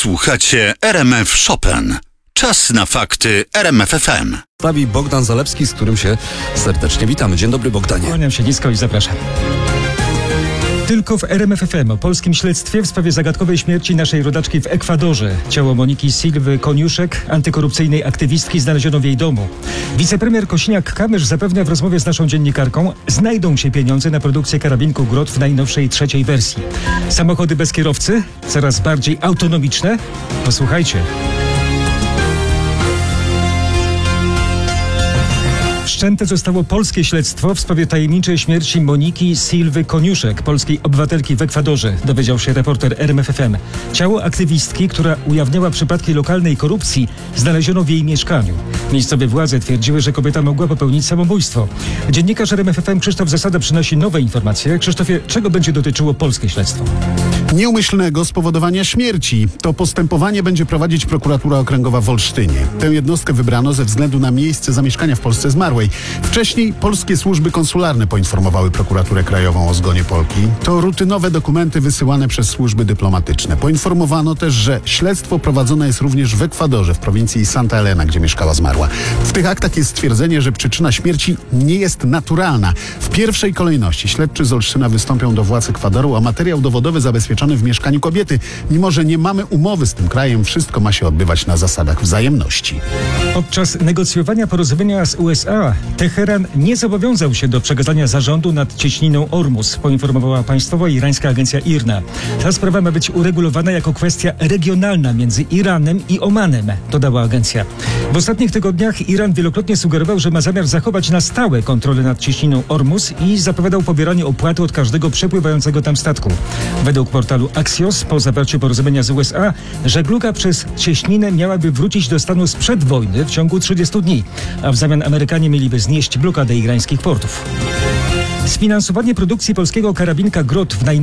Słuchacie RMF Chopin. Czas na fakty RMF FM. Prawi Bogdan Zalewski, z którym się serdecznie witamy. Dzień dobry, Bogdanie. Kłaniam się nisko i zapraszam. Tylko w RMF FM o polskim śledztwie w sprawie zagadkowej śmierci naszej rodaczki w Ekwadorze. Ciało Moniki Silwy Koniuszek, antykorupcyjnej aktywistki, znaleziono w jej domu. Wicepremier Kosiniak-Kamysz zapewnia w rozmowie z naszą dziennikarką, znajdą się pieniądze na produkcję karabinku Grot w najnowszej 3. wersji. Samochody bez kierowcy, coraz bardziej autonomiczne? Posłuchajcie. Wszczęte zostało polskie śledztwo w sprawie tajemniczej śmierci Moniki Silwy Koniuszek, polskiej obywatelki w Ekwadorze, dowiedział się reporter RMF FM. Ciało aktywistki, która ujawniała przypadki lokalnej korupcji, znaleziono w jej mieszkaniu. Miejscowe władze twierdziły, że kobieta mogła popełnić samobójstwo. Dziennikarz RMF FM Krzysztof Zasada przynosi nowe informacje. Krzysztofie, czego będzie dotyczyło polskie śledztwo? Nieumyślnego spowodowania śmierci. To postępowanie będzie prowadzić prokuratura okręgowa w Olsztynie. Tę jednostkę wybrano ze względu na miejsce zamieszkania w Polsce zmarłej. Wcześniej polskie służby konsularne poinformowały prokuraturę krajową o zgonie Polki. To rutynowe dokumenty wysyłane przez służby dyplomatyczne. Poinformowano też, że śledztwo prowadzone jest również w Ekwadorze, w prowincji Santa Elena, gdzie mieszkała zmarła. W tych aktach jest stwierdzenie, że przyczyna śmierci nie jest naturalna. W pierwszej kolejności śledczy z Olsztyna wystąpią do władz Ekwadoru o materiał dowodowy zabezpieczony w mieszkaniu kobiety. Mimo że nie mamy umowy z tym krajem, wszystko ma się odbywać na zasadach wzajemności. Podczas negocjowania porozumienia z USA Teheran nie zobowiązał się do przekazania zarządu nad cieśniną Ormus, poinformowała państwowa irańska agencja IRNA. Ta sprawa ma być uregulowana jako kwestia regionalna między Iranem i Omanem, dodała agencja. W ostatnich tygodniach Iran wielokrotnie sugerował, że ma zamiar zachować na stałe kontrolę nad cieśniną Ormus i zapowiadał pobieranie opłaty od każdego przepływającego tam statku. Według portalu Axios, po zawarciu porozumienia z USA, żegluga przez cieśninę miałaby wrócić do stanu sprzed wojny w ciągu 30 dni, a w zamian Amerykanie mieliby znieść blokadę irańskich portów. Sfinansowanie produkcji polskiego karabinka Grot w